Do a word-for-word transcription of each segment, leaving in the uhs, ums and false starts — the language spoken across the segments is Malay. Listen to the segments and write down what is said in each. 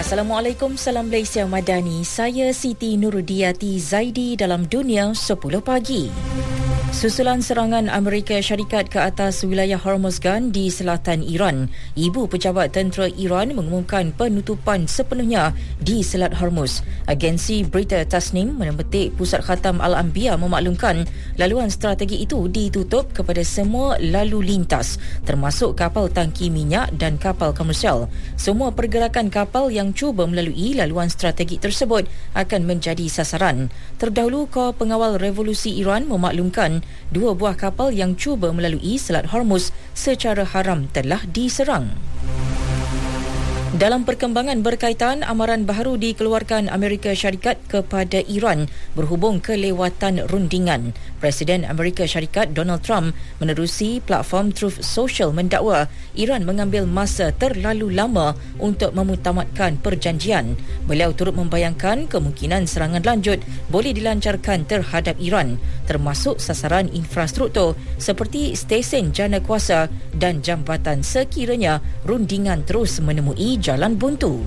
Assalamualaikum, salam Malaysia Madani. Saya Siti Nurudiati Zaidi dalam Dunia sepuluh pagi. Susulan serangan Amerika Syarikat ke atas wilayah Hormuzgan di selatan Iran, ibu pejabat tentera Iran mengumumkan penutupan sepenuhnya di Selat Hormuz. Agensi berita Tasnim memetik Pusat Khatam Al-Anbiya memaklumkan laluan strategi itu ditutup kepada semua lalu lintas, termasuk kapal tangki minyak dan kapal komersial. Semua pergerakan kapal yang cuba melalui laluan strategi tersebut akan menjadi sasaran. Terdahulu, Kor Pengawal Revolusi Iran memaklumkan dua buah kapal yang cuba melalui Selat Hormuz secara haram telah diserang. Dalam perkembangan berkaitan, amaran baharu dikeluarkan Amerika Syarikat kepada Iran berhubung kelewatan rundingan. Presiden Amerika Syarikat Donald Trump menerusi platform Truth Social mendakwa Iran mengambil masa terlalu lama untuk memutamatkan perjanjian. Beliau turut membayangkan kemungkinan serangan lanjut boleh dilancarkan terhadap Iran, termasuk sasaran infrastruktur seperti stesen jana kuasa dan jambatan sekiranya rundingan terus menemui jalan buntu.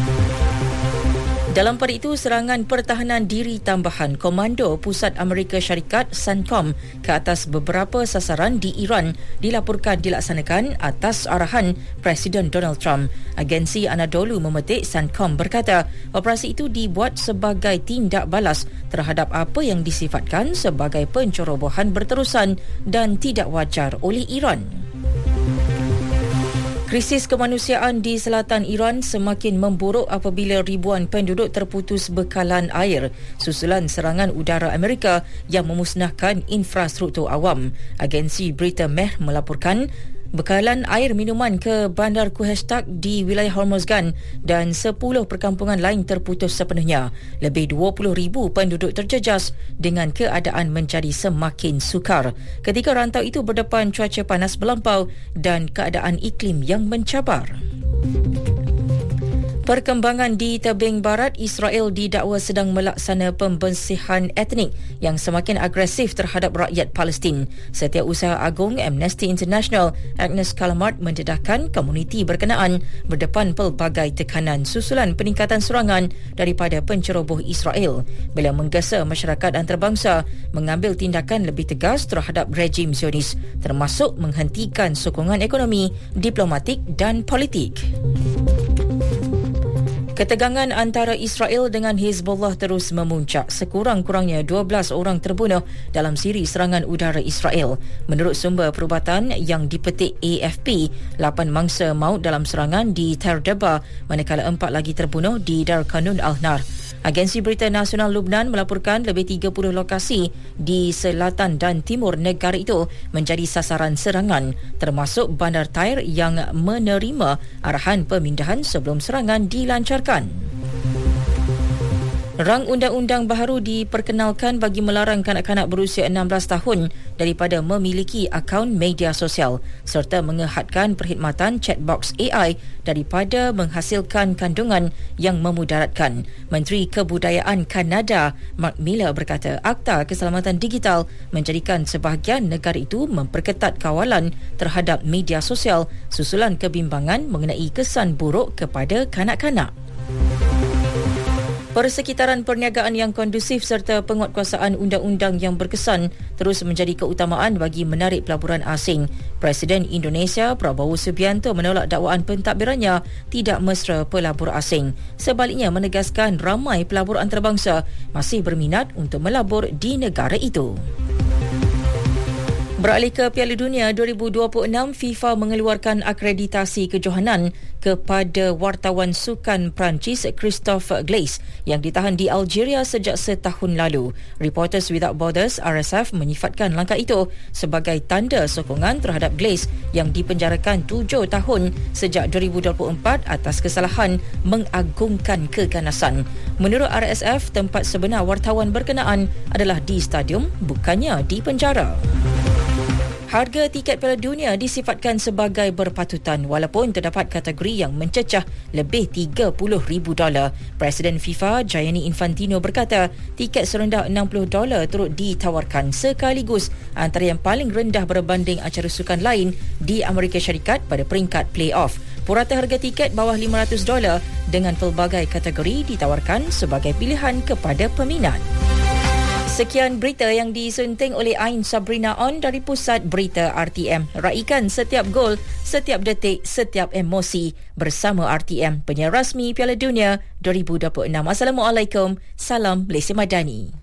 Dalam pada itu, serangan pertahanan diri tambahan Komando Pusat Amerika Syarikat CENTCOM ke atas beberapa sasaran di Iran dilaporkan dilaksanakan atas arahan Presiden Donald Trump. Agensi Anadolu memetik CENTCOM berkata operasi itu dibuat sebagai tindak balas terhadap apa yang disifatkan sebagai pencerobohan berterusan dan tidak wajar oleh Iran. Krisis kemanusiaan di selatan Iran semakin memburuk apabila ribuan penduduk terputus bekalan air susulan serangan udara Amerika yang memusnahkan infrastruktur awam. Agensi berita Mehr melaporkan bekalan air minuman ke Bandar Kuhestak di wilayah Hormuzgan dan sepuluh perkampungan lain terputus sepenuhnya. Lebih dua puluh ribu penduduk terjejas dengan keadaan menjadi semakin sukar ketika rantau itu berdepan cuaca panas melampau dan keadaan iklim yang mencabar. Perkembangan di tebing barat, Israel didakwa sedang melaksana pembersihan etnik yang semakin agresif terhadap rakyat Palestin. Setiausaha Agung Amnesty International Agnes Callamard mendedahkan komuniti berkenaan berdepan pelbagai tekanan susulan peningkatan serangan daripada penceroboh Israel. Beliau menggesa masyarakat antarabangsa mengambil tindakan lebih tegas terhadap rejim Zionis, termasuk menghentikan sokongan ekonomi, diplomatik dan politik. Ketegangan antara Israel dengan Hezbollah terus memuncak. Sekurang-kurangnya dua belas orang terbunuh dalam siri serangan udara Israel. Menurut sumber perubatan yang dipetik A F P, lapan mangsa maut dalam serangan di Tar Deba, manakala empat lagi terbunuh di Dar Kanun Al-Nar. Agensi Berita Nasional Lubnan melaporkan lebih tiga puluh lokasi di selatan dan timur negara itu menjadi sasaran serangan, termasuk Bandar Tair yang menerima arahan pemindahan sebelum serangan dilancarkan. Rang undang-undang baharu diperkenalkan bagi melarang kanak-kanak berusia enam belas tahun daripada memiliki akaun media sosial serta mengehadkan perkhidmatan chatbox A I daripada menghasilkan kandungan yang memudaratkan. Menteri Kebudayaan Kanada Mark Miller berkata Akta Keselamatan Digital menjadikan sebahagian negara itu memperketat kawalan terhadap media sosial susulan kebimbangan mengenai kesan buruk kepada kanak-kanak. Persekitaran perniagaan yang kondusif serta penguatkuasaan undang-undang yang berkesan terus menjadi keutamaan bagi menarik pelaburan asing. Presiden Indonesia Prabowo Subianto menolak dakwaan pentadbirannya tidak mesra pelabur asing. Sebaliknya menegaskan ramai pelabur antarabangsa masih berminat untuk melabur di negara itu. Beralih ke Piala Dunia dua ribu dua puluh enam, FIFA mengeluarkan akreditasi kejohanan kepada wartawan sukan Perancis Christophe Glaise yang ditahan di Algeria sejak setahun lalu. Reporters Without Borders R S F menyifatkan langkah itu sebagai tanda sokongan terhadap Glaise yang dipenjarakan tujuh tahun sejak dua ribu dua puluh empat atas kesalahan mengagungkan keganasan. Menurut R S F, tempat sebenar wartawan berkenaan adalah di stadium, bukannya di penjara. Harga tiket Piala Dunia disifatkan sebagai berpatutan walaupun terdapat kategori yang mencecah lebih tiga puluh ribu dolar. Presiden FIFA Gianni Infantino berkata tiket serendah enam puluh dolar turut ditawarkan sekaligus antara yang paling rendah berbanding acara sukan lain di Amerika Syarikat pada peringkat play-off. Purata harga tiket bawah lima ratus dolar dengan pelbagai kategori ditawarkan sebagai pilihan kepada peminat. Sekian berita yang disunting oleh Ain Sabrina On dari Pusat Berita R T M. Raikan setiap gol, setiap detik, setiap emosi bersama R T M, penyiar rasmi Piala Dunia dua ribu dua puluh enam. Assalamualaikum, salam Malaysia Madani.